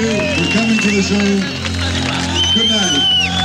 you for coming to the show. Good night.